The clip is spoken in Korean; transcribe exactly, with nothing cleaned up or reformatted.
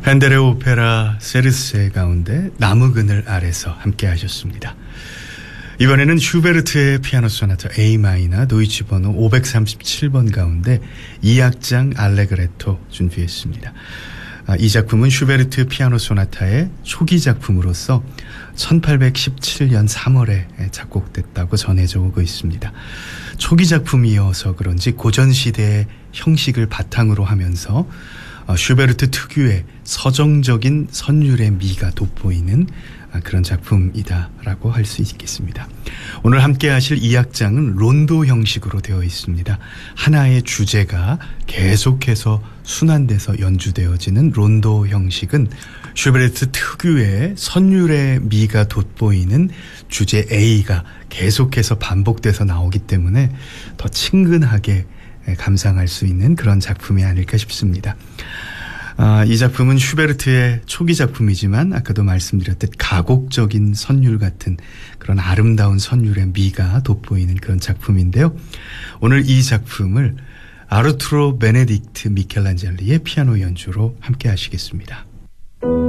헨델의 오페라 세르세 가운데 나무 그늘 아래서 함께 하셨습니다. 이번에는 슈베르트의 피아노 소나타 A 마이너 도이치 번호 오백삼십칠 번 가운데 이 악장 알레그레토 준비했습니다. 이 작품은 슈베르트 피아노 소나타의 초기 작품으로서 천팔백십칠 년 삼월에 작곡됐다고 전해져 오고 있습니다. 초기 작품이어서 그런지 고전시대의 형식을 바탕으로 하면서 슈베르트 특유의 서정적인 선율의 미가 돋보이는 그런 작품이다라고 할 수 있겠습니다. 오늘 함께 하실 이 악장은 론도 형식으로 되어 있습니다. 하나의 주제가 계속해서 순환돼서 연주되어지는 론도 형식은 슈베르트 특유의 선율의 미가 돋보이는 주제 A가 계속해서 반복돼서 나오기 때문에 더 친근하게 감상할 수 있는 그런 작품이 아닐까 싶습니다. 아, 이 작품은 슈베르트의 초기 작품이지만 아까도 말씀드렸듯 가곡적인 선율 같은 그런 아름다운 선율의 미가 돋보이는 그런 작품인데요. 오늘 이 작품을 아르투로 베네딕트 미켈란젤리의 피아노 연주로 함께 하시겠습니다.